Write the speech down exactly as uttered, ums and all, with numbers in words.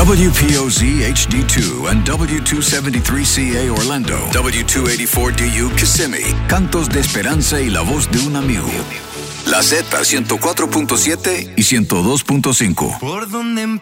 W P O Z H D two and W two seventy-three C A Orlando, W two eighty-four D U Kissimmee, cantos de esperanza y la voz de un amigo. La Z ciento cuatro punto siete y ciento dos punto cinco. ¿Por dónde